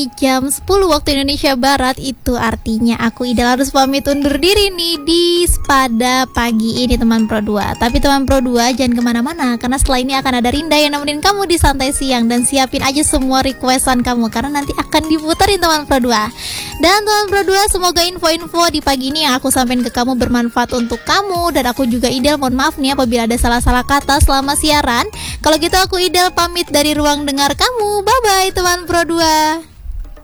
jam 10 waktu Indonesia Barat. Itu artinya aku Ida harus pamit undur diri nih di pada pagi ini teman Pro 2. Tapi teman Pro 2 jangan kemana-mana, karena setelah ini akan ada Rinda yang nemenin kamu di santai siang. Dan siapin aja semua requestan kamu, karena nanti akan diputarin teman Pro 2. Dan teman Pro 2, semoga info-info di pagi ini yang aku sampaikan ke kamu bermanfaat untuk kamu. Dan aku juga Idel, mohon maaf nih apabila ada salah-salah kata selama siaran. Kalau gitu aku Idel pamit dari ruang dengar kamu. Bye-bye teman Pro 2.